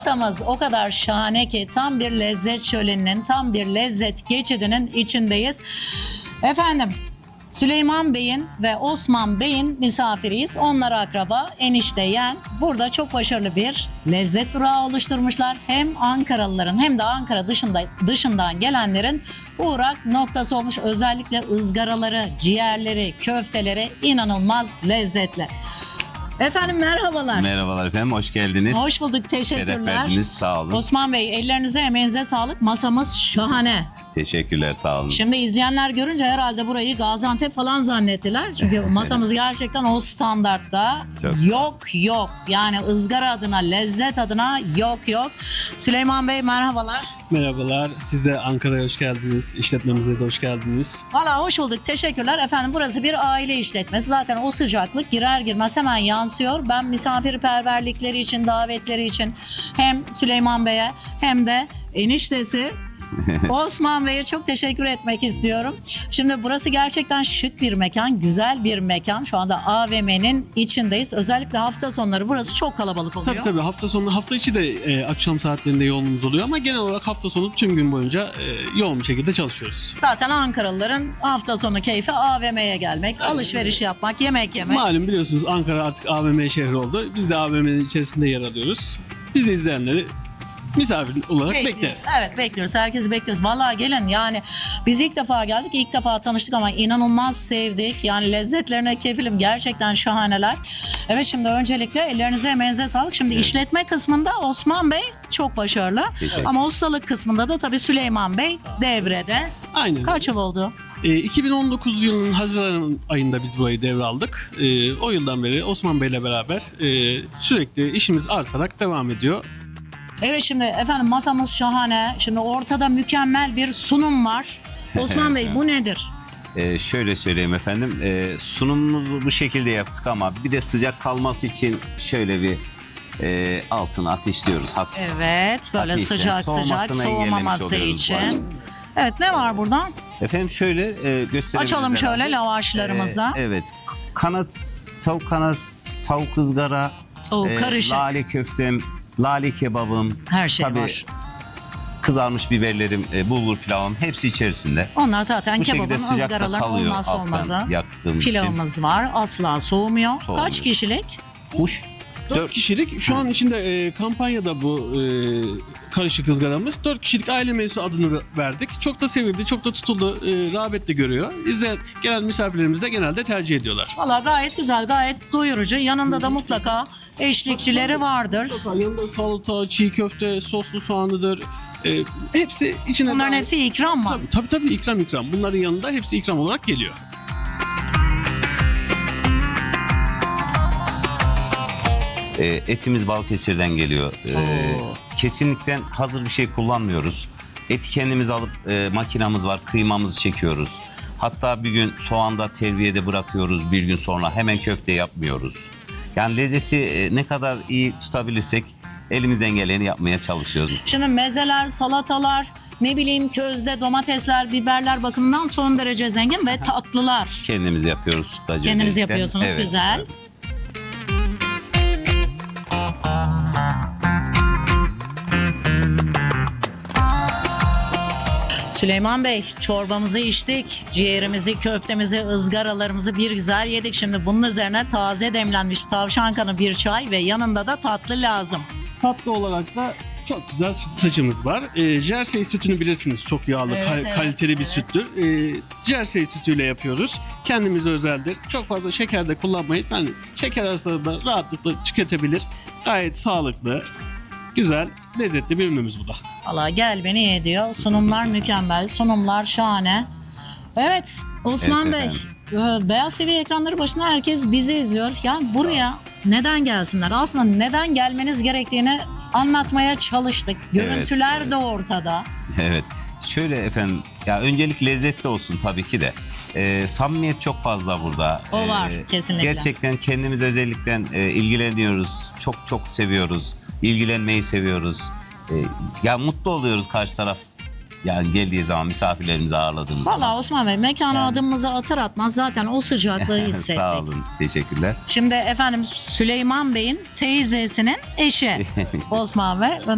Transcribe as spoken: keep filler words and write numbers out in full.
Masamız o kadar şahane ki tam bir lezzet şöleninin, tam bir lezzet geçidinin içindeyiz. Efendim, Süleyman Bey'in ve Osman Bey'in misafiriyiz. Onlar akraba, enişte, yeğen. Burada çok başarılı bir lezzet durağı oluşturmuşlar. Hem Ankaralıların hem de Ankara dışında dışından gelenlerin uğrak noktası olmuş. Özellikle ızgaraları, ciğerleri, köfteleri inanılmaz lezzetli. Efendim merhabalar. Merhabalar efendim, hoş geldiniz. Hoş bulduk, Şeref teşekkürler. verdiniz, sağ olun. Osman Bey, ellerinize emeğinize sağlık. Masamız şahane. Teşekkürler, sağ olun. Şimdi izleyenler görünce herhalde burayı Gaziantep falan zannettiler. Çünkü masamız gerçekten o standartta. Çok. Yok yok. Yani ızgara adına, lezzet adına yok yok. Süleyman Bey merhabalar. Merhabalar, siz de Ankara'ya hoş geldiniz, işletmemize de hoş geldiniz. Valla hoş bulduk, teşekkürler. Efendim burası bir aile işletmesi. Zaten o sıcaklık girer girmez hemen yansıyor. Ben misafirperverlikleri için, davetleri için hem Süleyman Bey'e hem de eniştesi Osman Bey'e çok teşekkür etmek istiyorum. Şimdi burası gerçekten şık bir mekan, güzel bir mekan. Şu anda A V M'nin içindeyiz. Özellikle hafta sonları burası çok kalabalık oluyor. Tabii tabii hafta sonu, hafta içi de e, akşam saatlerinde yoğunluğumuz oluyor ama genel olarak hafta sonu tüm gün boyunca e, yoğun bir şekilde çalışıyoruz. Zaten Ankaralıların hafta sonu keyfi A V M'ye gelmek, alışveriş yapmak, yemek yemek. Malum biliyorsunuz Ankara artık A V M şehri oldu. Biz de A V M'nin içerisinde yer alıyoruz. Biz de izleyenleri misafir olarak Bekliyoruz. bekleriz. Evet bekliyoruz. Herkesi bekliyoruz. Vallahi gelin yani biz ilk defa geldik. İlk defa tanıştık ama inanılmaz sevdik. Yani lezzetlerine kefilim. Gerçekten şahaneler. Evet şimdi öncelikle ellerinize emeğinize sağlık. Şimdi Evet. işletme kısmında Osman Bey çok başarılı. Teşekkür. Ama ustalık kısmında da tabii Süleyman Bey devrede. Aynen. Kaç yıl oldu? E, iki bin on dokuz yılının Haziran ayında biz burayı devraldık. E, o yıldan beri Osman Bey'le beraber e, sürekli işimiz artarak devam ediyor. Evet şimdi efendim masamız şahane. Şimdi ortada mükemmel bir sunum var. Osman Bey bu nedir? Ee, şöyle söyleyeyim efendim, ee, sunumumuzu bu şekilde yaptık ama bir de sıcak kalması için şöyle bir e, altını ateşliyoruz. Hafif. Evet böyle Ateşle, sıcak soğumasını sıcak engellemiş soğumaması oluyoruz bu için. arada. Evet ne var burada? Efendim şöyle e, gösterebiliriz. Açalım şöyle herhalde. lavaşlarımızı. Ee, evet, kanat, tavuk kanat, tavuk ızgara, O e, karışık. lale köftem, lale kebabım. Her şey tabii, var. Kızarmış biberlerim, e, bulgur pilavım hepsi içerisinde. Onlar zaten Bu şekilde kebabın, sıcakta ızgaraların kalıyor olmazsa alttan olmazı. yaktığımız için. Pilavımız var. Asla soğumuyor. Soğumuyor. Kaç kişilik? Kuş. Dört kişilik şu an içinde e, kampanyada bu e, karışık ızgaramız. Dört kişilik aile menüsü adını verdik. Çok da sevildi, çok da tutuldu, e, rağbet de görüyor. İzleyen gelen misafirlerimiz de genelde tercih ediyorlar. Valla gayet güzel, gayet doyurucu. Yanında da mutlaka eşlikçileri vardır. Mutlaka yanında salata, çiğ köfte, soslu soğanlıdır. E, hepsi içine... Bunların dahil- hepsi ikram mı? Tabii, tabii tabii ikram ikram. Bunların yanında hepsi ikram olarak geliyor. E, etimiz Balıkesir'den geliyor. E, Oo. kesinlikle hazır bir şey kullanmıyoruz. Eti kendimiz alıp e, makinamız var, kıymamızı çekiyoruz. Hatta bir gün soğanda terbiyede bırakıyoruz, bir gün sonra hemen köfte yapmıyoruz. Yani lezzeti e, ne kadar iyi tutabilirsek elimizden geleni yapmaya çalışıyoruz. Şimdi mezeler, salatalar, ne bileyim közde domatesler, biberler bakımından son derece zengin ve tatlılar. Kendimiz yapıyoruz sütlacı. Kendiniz özellikle. yapıyorsunuz, Evet, güzel. evet. Süleyman Bey, çorbamızı içtik, ciğerimizi, köftemizi, ızgaralarımızı bir güzel yedik. Şimdi bunun üzerine taze demlenmiş tavşan kanı bir çay ve yanında da tatlı lazım. Tatlı olarak da çok güzel sütlacımız var. E, Jersey sütünü bilirsiniz, çok yağlı, Evet, kal- evet, kaliteli bir evet. süttür. E, Jersey sütüyle yapıyoruz. Kendimize özeldir. Çok fazla şeker de kullanmayız. Hani şeker hastaları da rahatlıkla tüketebilir. Gayet sağlıklı, güzel, lezzetli bir ürünümüz bu da. Valla gel beni ye diyor. Sunumlar mükemmel, sunumlar şahane. Evet, Osman Evet Bey, efendim. e, Beyaz T V ekranları başında herkes bizi izliyor. Yani buraya neden gelsinler? Aslında neden gelmeniz gerektiğini anlatmaya çalıştık. Görüntüler evet. de ortada. Evet. Şöyle efendim, ya öncelik lezzetli olsun tabii ki de. Ee, samimiyet çok fazla burada. O var, kesinlikle. Gerçekten kendimiz özellikle e, ilgileniyoruz. Çok çok seviyoruz. İlgilenmeyi seviyoruz. Ee, ya mutlu oluyoruz karşı taraf. Yani geldiği zaman misafirlerimizi ağırladığımız Valla zaman. Osman Bey, mekana Yani. adımımızı atar atmaz zaten o sıcaklığı hissettik. Sağ olun. Teşekkürler. Şimdi efendim Süleyman Bey'in teyzesinin eşi Osman Bey.